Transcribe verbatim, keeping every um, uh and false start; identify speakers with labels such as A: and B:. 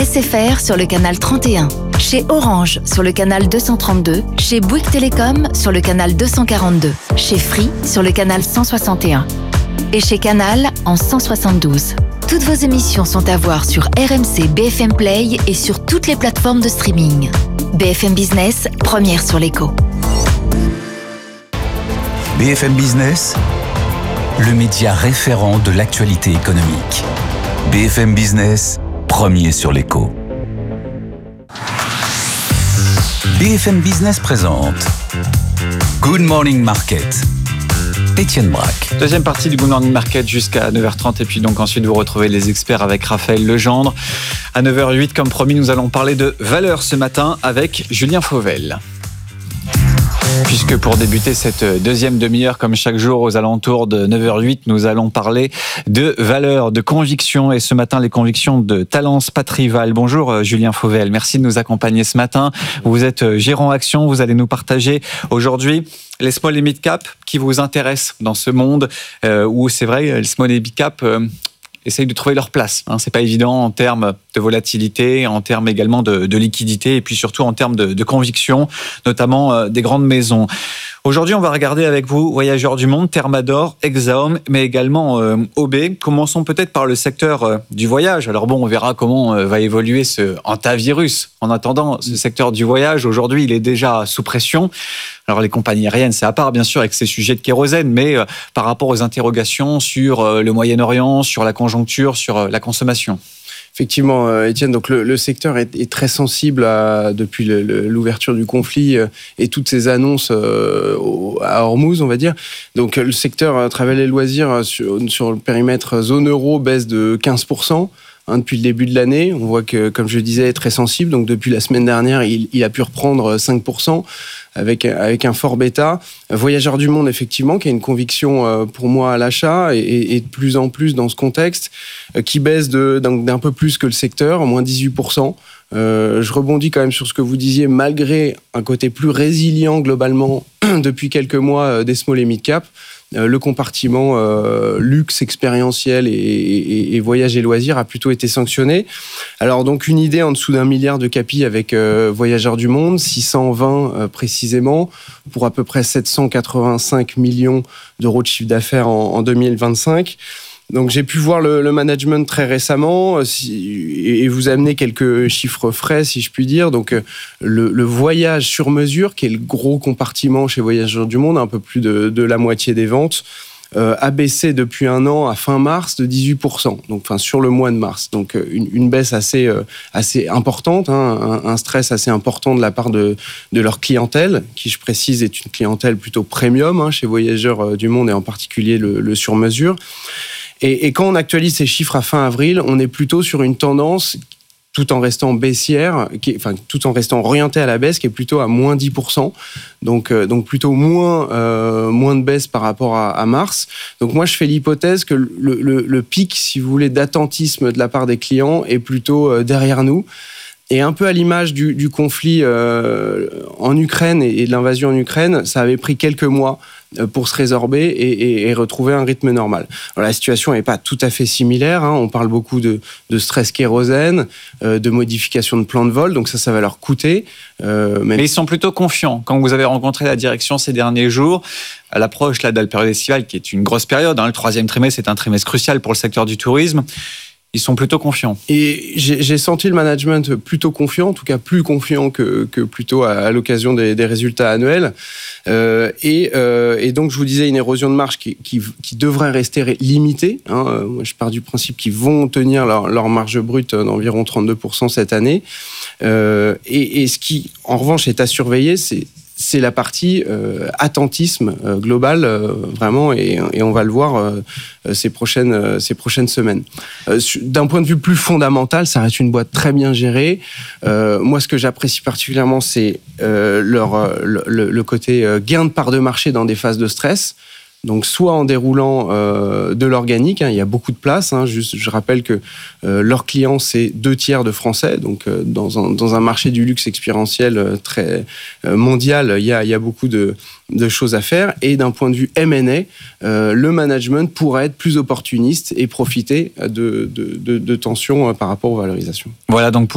A: S F R sur le canal trente et un, chez Orange sur le canal deux cent trente-deux, chez Bouygues Télécom sur le canal deux cent quarante-deux, chez Free sur le canal cent soixante et un et chez Canal en cent soixante-douze. Toutes vos émissions sont à voir sur R M C B F M Play et sur toutes les plateformes de streaming. B F M Business, première sur l'écho.
B: B F M Business, le média référent de l'actualité économique. B F M Business, premier sur l'écho. B F M Business présente Good Morning Market. Étienne Braque.
C: Deuxième partie du Good Morning Market jusqu'à neuf heures trente et puis donc ensuite vous retrouvez les experts avec Raphaël Legendre. À neuf heures huit, comme promis, nous allons parler de valeurs ce matin avec Julien Fauvel. Puisque pour débuter cette deuxième demi-heure, comme chaque jour aux alentours de neuf heures huit, nous allons parler de valeurs, de convictions. Et ce matin, les convictions de Talence Patrival. Bonjour Julien Fauvel, merci de nous accompagner ce matin. Vous êtes gérant action, vous allez nous partager aujourd'hui les small et mid cap qui vous intéressent dans ce monde euh, où c'est vrai, les small et mid cap euh, essayent de trouver leur place. Hein. C'est pas évident en termes de volatilité, en termes également de, de liquidité et puis surtout en termes de, de conviction, notamment euh, des grandes maisons. Aujourd'hui, on va regarder avec vous Voyageurs du Monde, Thermador, Exaum, mais également euh, O B. Commençons peut-être par le secteur euh, du voyage. Alors bon, on verra comment euh, va évoluer ce hantavirus. En attendant, ce secteur du voyage, aujourd'hui, il est déjà sous pression. Alors les compagnies aériennes, c'est à part bien sûr avec ces sujets de kérosène, mais euh, par rapport aux interrogations sur euh, le Moyen-Orient, sur la conjoncture, sur euh, la consommation.
D: Effectivement, euh, Étienne, donc le, le secteur est, est très sensible à, depuis le, le, l'ouverture du conflit euh, et toutes ces annonces euh, au, à Hormuz, on va dire. Donc le secteur euh, travel et loisirs euh, sur, sur le périmètre zone euro baisse de quinze pour cent. Hein, depuis le début de l'année, on voit que, comme je disais, est très sensible. Donc depuis la semaine dernière, il, il a pu reprendre cinq pour cent avec, avec un fort bêta. Voyageurs du Monde, effectivement, qui a une conviction euh, pour moi à l'achat et, et, et de plus en plus dans ce contexte, euh, qui baisse de, d'un, d'un peu plus que le secteur, moins dix-huit pour cent. Euh, je rebondis quand même sur ce que vous disiez, malgré un côté plus résilient globalement depuis quelques mois euh, des small et mid cap. Euh, le compartiment euh, luxe, expérientiel et, et, et voyage et loisirs a plutôt été sanctionné. Alors donc une idée en dessous d'un milliard de capi avec euh, Voyageurs du Monde, six cent vingt euh, précisément, pour à peu près sept cent quatre-vingt-cinq millions d'euros de chiffre d'affaires en, en deux mille vingt-cinq. Donc j'ai pu voir le, le management très récemment si, et vous amener quelques chiffres frais, si je puis dire. Donc le, le voyage sur mesure, qui est le gros compartiment chez Voyageurs du Monde, un peu plus de, de la moitié des ventes, euh, a baissé depuis un an à fin mars de dix-huit pour cent. Donc enfin sur le mois de mars. Donc une, une baisse assez euh, assez importante, hein, un, un stress assez important de la part de de leur clientèle, qui je précise est une clientèle plutôt premium hein, chez Voyageurs du Monde et en particulier le, le sur mesure. Et, et quand on actualise ces chiffres à fin avril, on est plutôt sur une tendance, tout en restant baissière, qui est, enfin tout en restant orientée à la baisse, qui est plutôt à moins dix pour cent. Donc, euh, donc plutôt moins, euh, moins de baisse par rapport à, à mars. Donc moi, je fais l'hypothèse que le, le, le pic, si vous voulez, d'attentisme de la part des clients est plutôt euh, derrière nous. Et un peu à l'image du, du conflit euh, en Ukraine et, et de l'invasion en Ukraine, ça avait pris quelques mois pour se résorber et, et, et retrouver un rythme normal. Alors, la situation n'est pas tout à fait similaire. Hein. On parle beaucoup de, de stress kérosène, euh, de modification de plan de vol, donc ça, ça va leur coûter. Euh, même...
C: Mais ils sont plutôt confiants. Quand vous avez rencontré la direction ces derniers jours, à l'approche là, de la période estivale, qui est une grosse période, hein, le troisième trimestre, c'est un trimestre crucial pour le secteur du tourisme. Ils sont plutôt confiants.
D: Et j'ai, j'ai senti le management plutôt confiant, en tout cas plus confiant que, que plutôt à, à l'occasion des, des résultats annuels. Euh, et, euh, et donc, je vous disais, une érosion de marge qui, qui, qui devrait rester limitée. Hein. Moi, je pars du principe qu'ils vont tenir leur, leur marge brute d'environ trente-deux pour cent cette année. Euh, et, et ce qui, en revanche, est à surveiller, c'est c'est la partie euh, attentisme euh, global, euh, vraiment, et, et on va le voir euh, ces, prochaines, euh, ces prochaines semaines. Euh, d'un point de vue plus fondamental, ça reste une boîte très bien gérée. Euh, moi, ce que j'apprécie particulièrement, c'est euh, leur, le, le côté euh, gain de part de marché dans des phases de stress. Donc, soit en déroulant euh, de l'organique, hein, il y a beaucoup de place. Hein, juste, je rappelle que euh, leurs clients, c'est deux tiers de Français. Donc, euh, dans, un, dans un marché du luxe expérientiel euh, très euh, mondial, il y a, il y a beaucoup de, de choses à faire. Et d'un point de vue M and A, euh, le management pourrait être plus opportuniste et profiter de, de, de, de tensions euh, par rapport aux valorisations.
C: Voilà donc pour